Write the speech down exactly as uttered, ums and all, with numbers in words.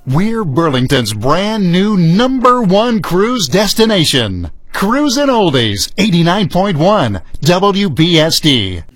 We're Burlington's brand new number one cruise destination. Cruisin' Oldies, eighty-nine point one W B S D.